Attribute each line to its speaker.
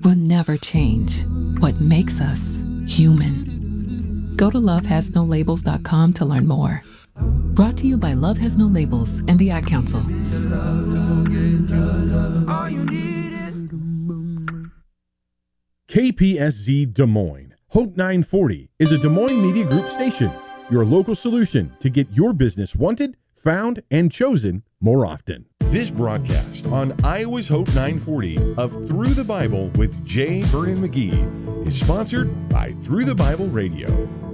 Speaker 1: will never change what makes us human. Go to lovehasnolabels.com to learn more. Brought to you by Love Has No Labels and the Ad Council.
Speaker 2: KPSZ Des Moines. Hope 940 is a Des Moines Media Group station, your local solution to get your business wanted, found, and chosen more often. This broadcast on Iowa's Hope 940 of Through the Bible with J. Vernon McGee is sponsored by Through the Bible Radio.